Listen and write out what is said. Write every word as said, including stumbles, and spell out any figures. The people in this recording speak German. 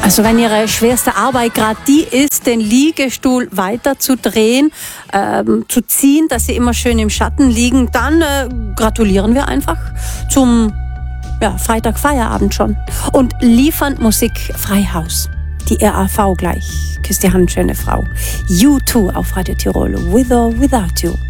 Also wenn Ihre schwerste Arbeit gerade die ist, den Liegestuhl weiter zu drehen, ähm, zu ziehen, dass Sie immer schön im Schatten liegen, dann äh, gratulieren wir einfach zum ja, Freitag Feierabend schon. Und liefern Musik Freihaus. Die R A V gleich. Küss die Hand, schöne Frau. You too auf Radio Tirol. With or without you.